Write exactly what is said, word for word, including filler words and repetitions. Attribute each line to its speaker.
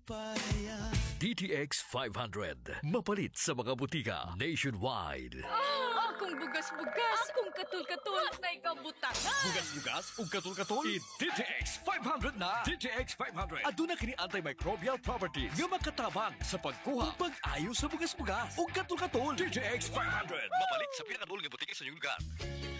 Speaker 1: D T X five hundred. Mapalit sa mga butika nationwide.
Speaker 2: Ah, akong bugas-bugas, akong katul-katul, na ikabutangan.
Speaker 1: Bugas-bugas ug katul-katul. I-D T X five hundred na. D T X five hundred. Aduna kini antimicrobial properties nga makatabang sa pagkuha ug pag-ayo sa bugas-bugas ug katul-katul. D T X five hundred. Mapalit sa pinakadulong nga butika sa inyong lugar.